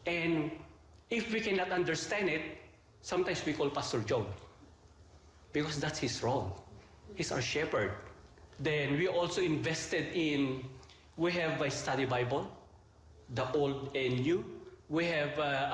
And if we cannot understand it, sometimes we call Pastor John, because that's his role. He's our shepherd. Then we also invested in, we have a study Bible, the old and new. We have